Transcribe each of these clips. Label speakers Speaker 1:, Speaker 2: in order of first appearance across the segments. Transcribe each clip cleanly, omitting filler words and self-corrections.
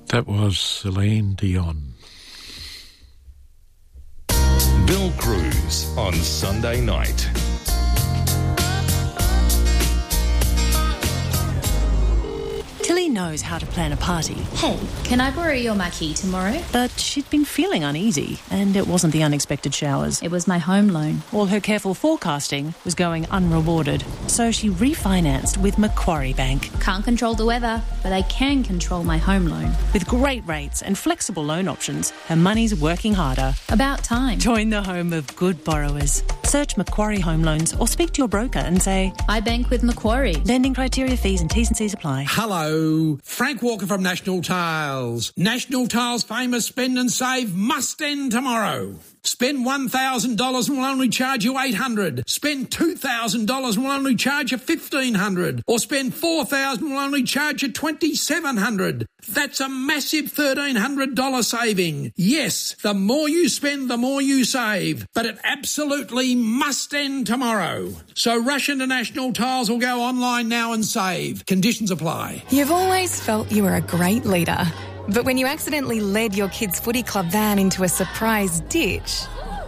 Speaker 1: That was Celine Dion.
Speaker 2: Bill Cruz on Sunday night.
Speaker 3: Tilly knows how to plan a party.
Speaker 4: Hey, can I borrow your marquee tomorrow?
Speaker 3: But she'd been feeling uneasy, and it wasn't the unexpected showers.
Speaker 4: It was my home loan.
Speaker 3: All her careful forecasting was going unrewarded. So she refinanced with Macquarie Bank.
Speaker 4: Can't control the weather, but I can control my home loan.
Speaker 3: With great rates and flexible loan options, her money's working harder.
Speaker 4: About time.
Speaker 3: Join the home of good borrowers. Search Macquarie Home Loans or speak to your broker and say,
Speaker 4: I bank with Macquarie.
Speaker 3: Lending criteria, fees and T's and C's apply.
Speaker 5: Hello, Frank Walker from National Tiles. National Tiles' famous spend and save must end tomorrow. Spend $1,000 and we'll only charge you $800. Spend $2,000 and we'll only charge you $1,500. Or spend $4,000 and we'll only charge you $2,700. That's a massive $1,300 saving. Yes, the more you spend, the more you save. But it absolutely must end tomorrow. So rush into National Tiles or go online now and save. Conditions apply.
Speaker 6: You've always felt you were a great leader. But when you accidentally led your kids' footy club van into a surprise ditch,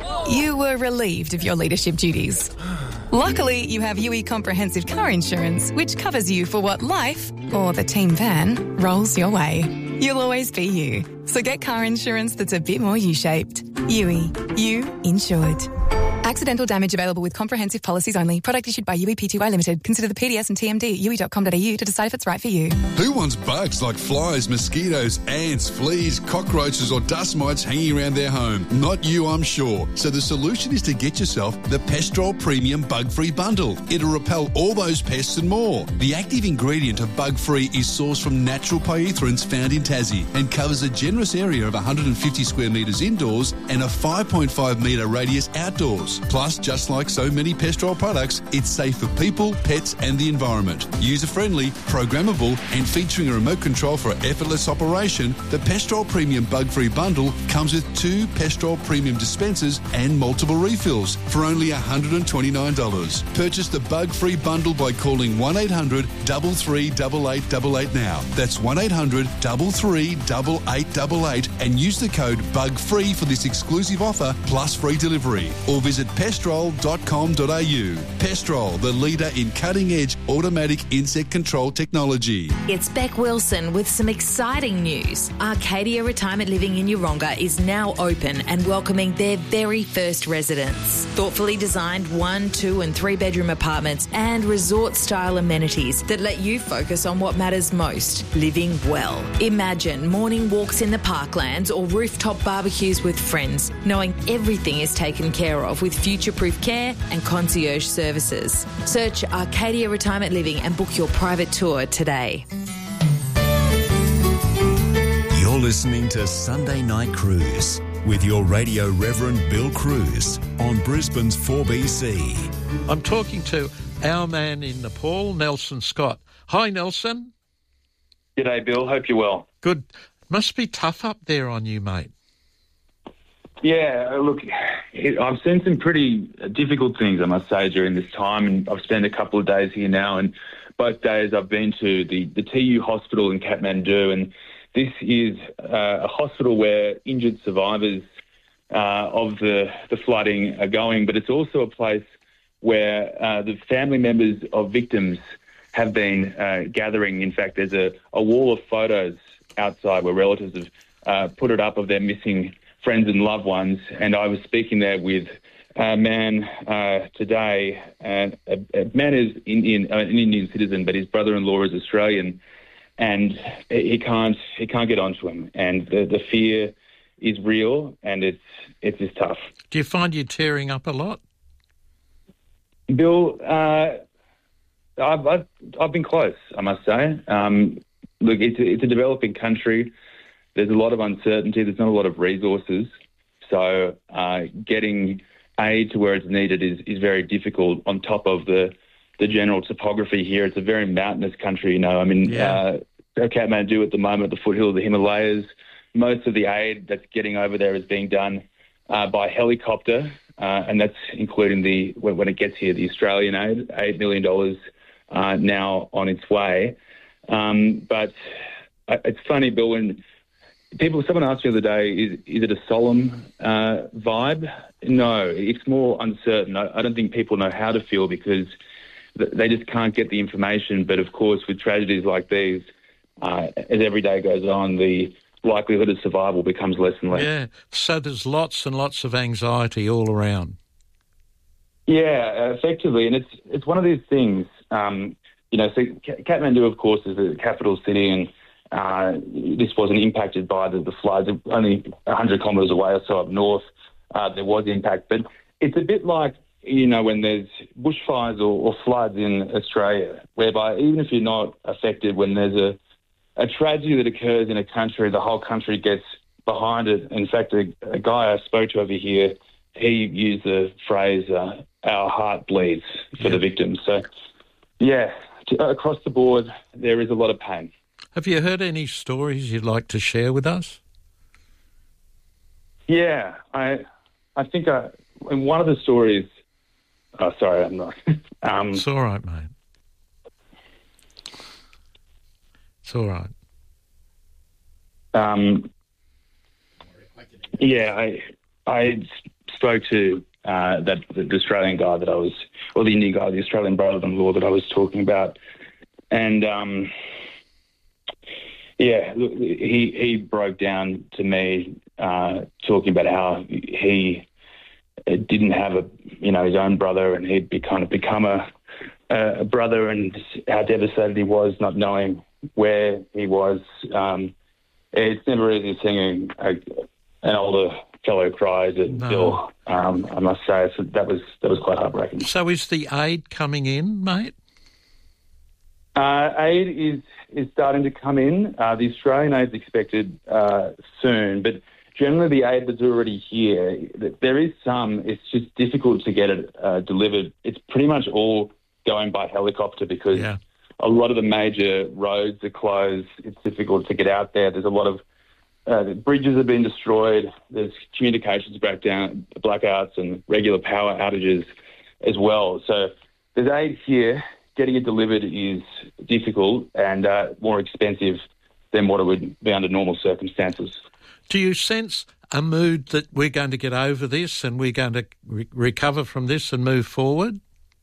Speaker 6: you were relieved of your leadership duties. Luckily, you have UE Comprehensive Car Insurance, which covers you for what life, or the team van, rolls your way. You'll always be you. So get car insurance that's a bit more U-shaped. UE. You insured. Accidental damage available with comprehensive policies only. Product issued by UE Pty Limited. Consider the PDS and TMD at UE.com.au to decide if it's right for you.
Speaker 7: Who wants bugs like flies, mosquitoes, ants, fleas, cockroaches or dust mites hanging around their home? Not you, I'm sure. So the solution is to get yourself the Pestrol Premium Bug-Free Bundle. It'll repel all those pests and more. The active ingredient of Bug-Free is sourced from natural pyrethroids found in Tassie and covers a generous area of 150 square metres indoors and a 5.5 metre radius outdoors. Plus, just like so many Pestrol products, it's safe for people, pets and the environment. User-friendly, programmable and featuring a remote control for effortless operation, the Pestrol Premium Bug-Free Bundle comes with 2 Pestrol Premium dispensers and multiple refills for only $129. Purchase the Bug-Free Bundle by calling 1800 33 8888 now. That's 1800 33 8888 and use the code BUGFREE for this exclusive offer plus free delivery. Or visit pestrol.com.au. Pestrol, the leader in cutting-edge automatic insect control technology.
Speaker 8: It's Beck Wilson with some exciting news. Arcadia Retirement Living in Yeronga is now open and welcoming their very first residents. Thoughtfully designed 1, 2 and 3 bedroom apartments and resort-style amenities that let you focus on what matters most, living well. Imagine morning walks in the parklands or rooftop barbecues with friends, knowing everything is taken care of with future-proof care and concierge services. Search Arcadia Retirement Living and book your private tour today.
Speaker 2: You're listening to Sunday Night Cruise with your radio Reverend Bill Cruz on Brisbane's 4BC.
Speaker 1: I'm talking to our man in Nepal, Nelson Scott. Hi, Nelson.
Speaker 9: G'day, Bill. Hope you're well.
Speaker 1: Good. Must be tough up there on you, mate.
Speaker 9: Yeah, look, I've seen some pretty difficult things, I must say, during this time, and I've spent a couple of days here now, and both days I've been to the TU hospital in Kathmandu, and this is a hospital where injured survivors of the flooding are going, but it's also a place where the family members of victims have been gathering. In fact, there's a wall of photos outside where relatives have put it up of their missing friends and loved ones, and I was speaking there with a man today. A man is an Indian citizen, but his brother-in-law is Australian, and he can't get onto him, and the fear is real, and it's just tough.
Speaker 1: Do you find you tearing up a lot,
Speaker 9: Bill? I've been close, I must say. Look, it's a developing country. There's a lot of uncertainty. There's not a lot of resources. So getting aid to where it's needed is very difficult on top of the general topography here. It's a very mountainous country, you know. I mean, Kathmandu at the moment, the foothill of the Himalayas, most of the aid that's getting over there is being done by helicopter, and that's including when it gets here, the Australian aid, $8 million now on its way. But it's funny, Bill, when Someone asked me the other day, is it a solemn vibe? No, it's more uncertain. I don't think people know how to feel because they just can't get the information. But of course, with tragedies like these, as every day goes on, the likelihood of survival becomes less and less.
Speaker 1: Yeah, so there's lots and lots of anxiety all around.
Speaker 9: Yeah, effectively, and it's one of these things. So Kathmandu, of course, is the capital city, and this wasn't impacted by the floods. Only 100 kilometres away or so up north, there was impact. But it's a bit like, when there's bushfires or floods in Australia, whereby even if you're not affected, when there's a tragedy that occurs in a country, the whole country gets behind it. In fact, a guy I spoke to over here, he used the phrase, our heart bleeds for the victims. So, yeah, across the board, there is a lot of pain.
Speaker 1: Have you heard any stories you'd like to share with us?
Speaker 9: Yeah, I think in one of the stories... Oh, sorry, I'm not...
Speaker 1: It's all right, mate. It's all right. I spoke to the Australian guy that I was... Or the Indian guy, the Australian brother-in-law that I was talking about. And... look, he broke down to me talking about how he didn't have his own brother, and he'd become a brother, and how devastated he was not knowing where he was. It's never easy seeing an older fellow cry, is it, Bill? I must say, so that was quite heartbreaking. So is the aid coming in, mate?
Speaker 9: Aid is starting to come in. The Australian aid is expected soon, but generally the aid that's already here, there is some. It's just difficult to get it delivered. It's pretty much all going by helicopter because a lot of the major roads are closed. It's difficult to get out there. There's a lot of bridges have been destroyed. There's communications blackouts and regular power outages as well. So there's aid here. Getting it delivered is difficult and more expensive than what it would be under normal circumstances.
Speaker 1: Do you sense a mood that we're going to get over this and we're going to recover from this and move forward?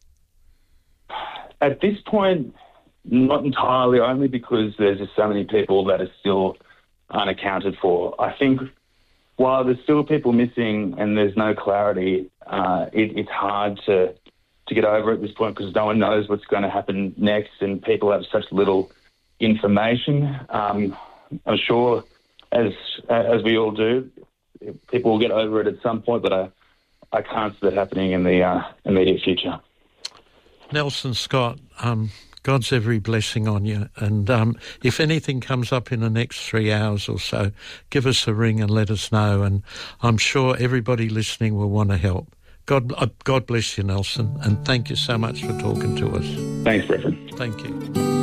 Speaker 9: At this point, not entirely, only because there's just so many people that are still unaccounted for. I think while there's still people missing and there's no clarity, it's hard to get over at this point because no one knows what's going to happen next and people have such little information. I'm sure, as we all do, people will get over it at some point, but I can't see that happening in the immediate future.
Speaker 1: Nelson Scott, God's every blessing on you, and if anything comes up in the next 3 hours or so, give us a ring and let us know, and I'm sure everybody listening will want to help. God bless you, Nelson, and thank you so much for talking to us.
Speaker 9: Thanks, Reverend.
Speaker 1: Thank you.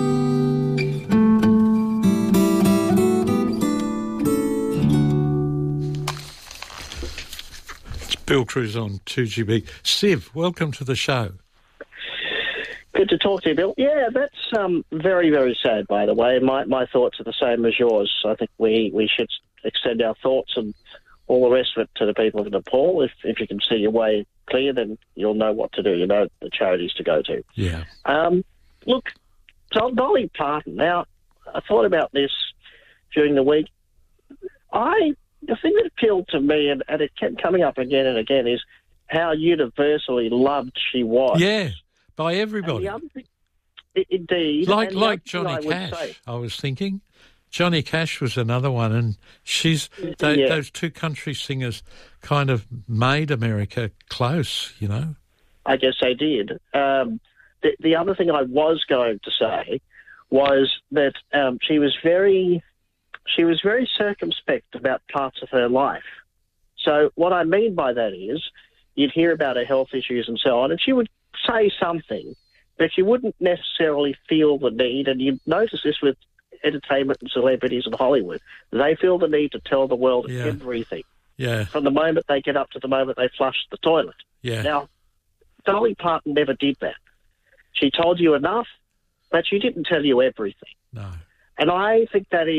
Speaker 1: It's Bill Cruz on 2GB. Siv, welcome to the show.
Speaker 10: Good to talk to you, Bill. Yeah, that's very, very sad, by the way. My thoughts are the same as yours. I think we should extend our thoughts and all the rest of it to the people of Nepal. If you can see your way clear, then you'll know what to do. You know the charities to go to.
Speaker 1: Yeah.
Speaker 10: Look, Dolly Parton. Now, I thought about this during the week. The thing that appealed to me, and it kept coming up again and again, is how universally loved she was.
Speaker 1: Yeah, by everybody.
Speaker 10: Indeed.
Speaker 1: Like Johnny Cash, I was thinking. Johnny Cash was another one, and those two country singers kind of made America close, you know.
Speaker 10: I guess they did. The other thing I was going to say was that she was very circumspect about parts of her life. So what I mean by that is you'd hear about her health issues and so on, and she would say something, but you wouldn't necessarily feel the need, and you'd notice this with entertainment and celebrities in Hollywood. They feel the need to tell the world everything.
Speaker 1: Yeah.
Speaker 10: From the moment they get up to the moment they flush the toilet.
Speaker 1: Yeah.
Speaker 10: Now, Dolly Parton never did that. She told you enough, but she didn't tell you everything.
Speaker 1: No.
Speaker 10: And I think that is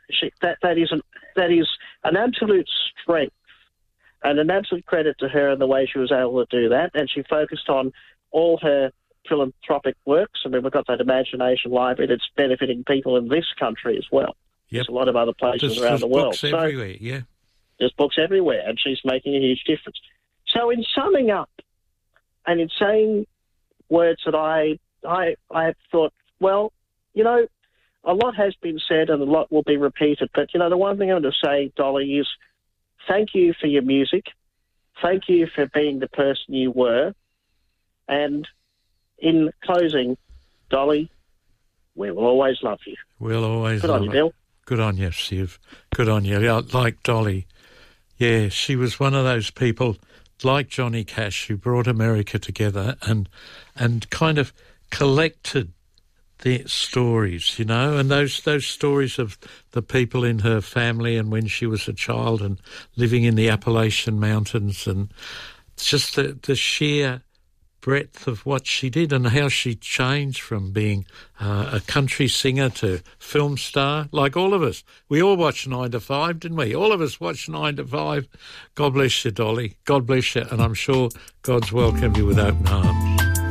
Speaker 10: That is an absolute strength and an absolute credit to her in the way she was able to do that. And she focused on all her philanthropic works. I mean, we've got that Imagination Library that's benefiting people in this country as well.
Speaker 11: Yep.
Speaker 10: There's a lot of other places around the world.
Speaker 11: Books everywhere, yeah.
Speaker 10: There's books everywhere, and she's making a huge difference. So in summing up and in saying words that I thought, well, you know, a lot has been said and a lot will be repeated, but, you know, the one thing I'm going to say, Dolly, is thank you for your music. Thank you for being the person you were. And in closing, Dolly, we will always love you.
Speaker 11: We'll always
Speaker 10: love you. Good on you, Bill.
Speaker 11: Good on you, Siv. Good on you. Like Dolly. Yeah, she was one of those people like Johnny Cash who brought America together and kind of collected the stories, you know, and those stories of the people in her family and when she was a child and living in the Appalachian Mountains, and just the sheer breadth of what she did and how she changed from being a country singer to film star, like all of us. We all watched 9 to 5, didn't we? All of us watched 9 to 5. God bless you, Dolly. God bless you, and I'm sure God's welcomed you with open arms.